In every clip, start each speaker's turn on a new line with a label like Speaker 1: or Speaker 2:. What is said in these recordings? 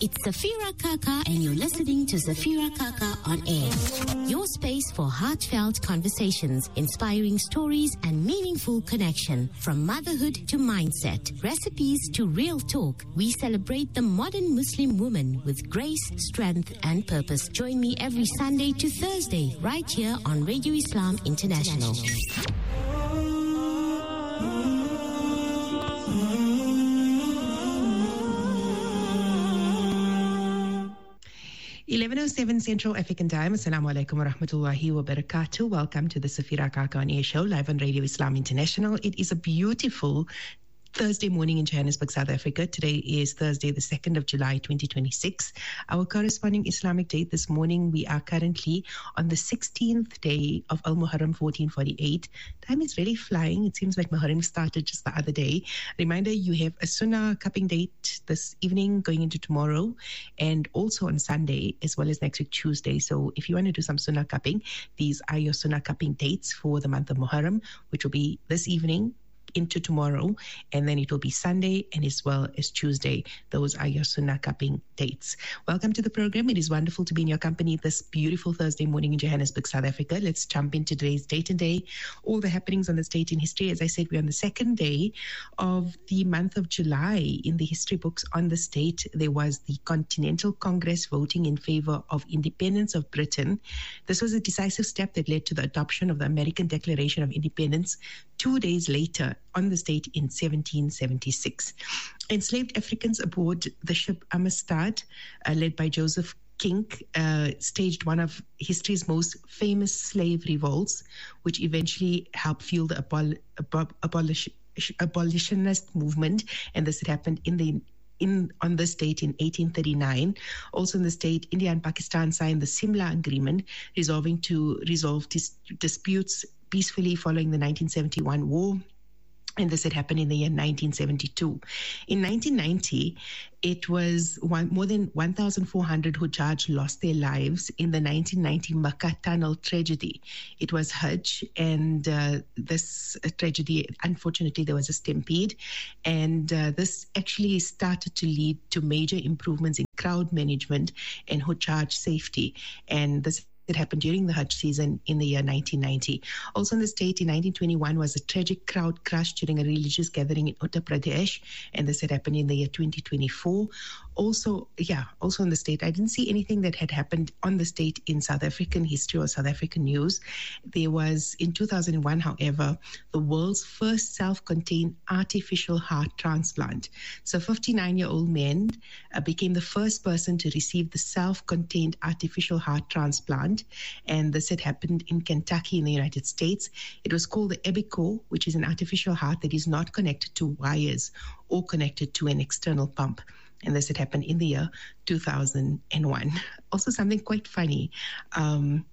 Speaker 1: It's Safira Kaka and you're listening to Safira Kaka on Air. Your space for heartfelt conversations, inspiring stories and meaningful connection. From motherhood to mindset, recipes to real talk, we celebrate the modern Muslim woman with grace, strength and purpose. Join me every Sunday to Thursday right here on Radio Islam International.
Speaker 2: 11:07 Central African Time. Assalamu alaikum wa rahmatullahi wa barakatuh. Welcome to the Safira Kaka on Air show live on Radio Islam International. It is a beautiful Thursday morning in Johannesburg, South Africa. Today is Thursday, the 2nd of July, 2026. Our corresponding Islamic date this morning, we are currently on the 16th day of Al-Muharram 1448. Time is really flying. It seems like Muharram started just the other day. Reminder, you have a Sunnah cupping date this evening going into tomorrow and also on Sunday as well as next week Tuesday. So if you want to do some Sunnah cupping, these are your Sunnah cupping dates for the month of Muharram, which will be this evening into tomorrow, and then it will be Sunday and as well as Tuesday. Those are your Sunnah cupping dates. Welcome to the program. It is wonderful to be in your company this beautiful Thursday morning in Johannesburg, South Africa. Let's jump into today's date and day, all the happenings on this date in history. As I said, we're on the second day of the month of July. In the history books on this date, there was the Continental Congress voting in favor of independence of Britain. This was a decisive step that led to the adoption of the American Declaration of Independence 2 days later on this date in 1776. Enslaved Africans aboard the ship Amistad, led by Joseph Kink, staged one of history's most famous slave revolts, which eventually helped fuel the abolitionist movement, and this had happened on this date in 1839. Also on this date, India and Pakistan signed the Simla Agreement, resolving to resolve disputes peacefully following the 1971 war. And this had happened in the year 1972. In 1990, it was more than 1,400 Hujjaj lost their lives in the 1990 Makkah tunnel tragedy. It was Hajj, and this tragedy, unfortunately, there was a stampede. And this actually started to lead to major improvements in crowd management and Hujjaj safety. And this that happened during the Hajj season in the year 1990. Also on this date in 1921 was a tragic crowd crush during a religious gathering in Uttar Pradesh, and this had happened in the year 2024. Also on this date, I didn't see anything that had happened on this date in South African history or South African news. There was, in 2001, however, the world's first self-contained artificial heart transplant. So a 59-year-old man became the first person to receive the self-contained artificial heart transplant, and this had happened in Kentucky in the United States. It was called the Ebico, which is an artificial heart that is not connected to wires or connected to an external pump. And this had happened in the year 2001. Also something quite funny. In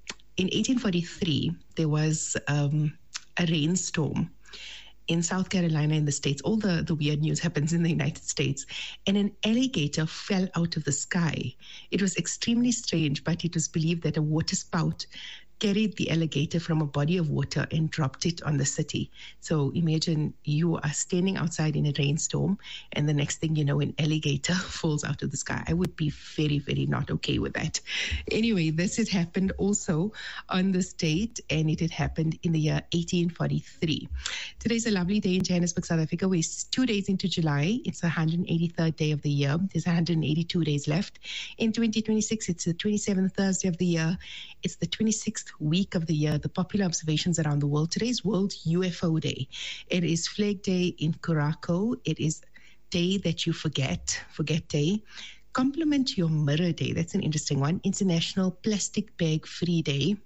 Speaker 2: 1843, there was a rainstorm in South Carolina in the States. All the weird news happens in the United States. And an alligator fell out of the sky. It was extremely strange, but it was believed that a water spout carried the alligator from a body of water and dropped it on the city. So imagine you are standing outside in a rainstorm and the next thing you know, an alligator falls out of the sky. I would be very, very not okay with that. Anyway, this had happened also on this date, and it had happened in the year 1843. Today's a lovely day in Johannesburg, South Africa. We're 2 days into July. It's the 183rd day of the year. There's 182 days left. In 2026, it's the 27th Thursday of the year. It's the 26th week of the year. The popular observations around the world. Today's World UFO Day. It is Flag Day in Curacao. It is Day That You Forget Day. Compliment Your Mirror Day. That's an interesting one. International Plastic Bag Free Day.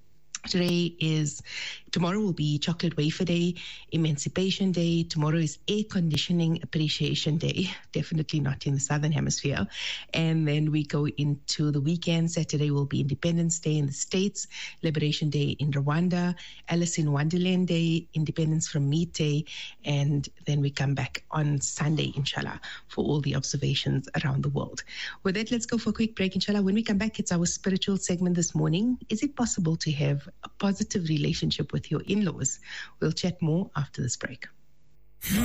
Speaker 2: Tomorrow will be Chocolate Wafer Day, Emancipation Day. Tomorrow is Air Conditioning Appreciation Day, definitely not in the Southern Hemisphere. And then we go into the weekend. Saturday will be Independence Day in the States, Liberation Day in Rwanda, Alice in Wonderland Day, Independence from Meat Day, and then we come back on Sunday, inshallah, for all the observations around the world. With that, let's go for a quick break, inshallah. When we come back, it's our spiritual segment this morning. Is it possible to have a positive relationship with your in-laws? We'll chat more after this break.